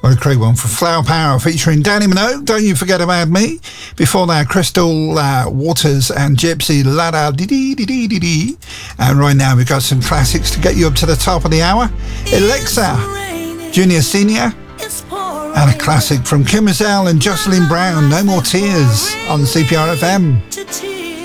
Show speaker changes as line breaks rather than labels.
What a great one for Flower Power featuring Danny Minogue, Don't You Forget About Me. Before that, Crystal Waters and Gypsy, La Da Dee Dee Dee Dee Dee Dee. And right now we've got some classics to get you up to the top of the hour. Alexa, Junior Senior, and a classic from Kim Mazelle and Jocelyn Brown, No More Tears on CPR FM.